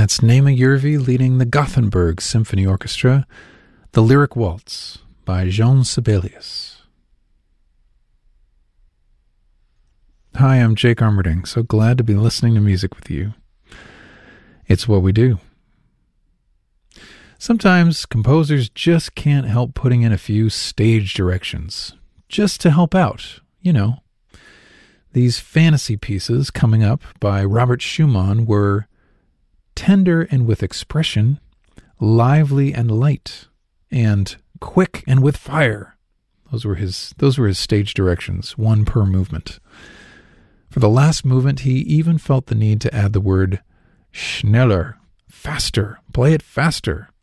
That's Naima Yervi leading the Gothenburg Symphony Orchestra, The Lyric Waltz by Jean Sibelius. Hi, I'm Jake Armerding. So glad to be listening to music with you. It's what we do. Sometimes composers just can't help putting in a few stage directions, just to help out, you know. These fantasy pieces coming up by Robert Schumann were tender and with expression, lively and light, and quick and with fire. Those were his stage directions, one per movement. For the last movement, he even felt the need to add the word schneller, faster, play it faster.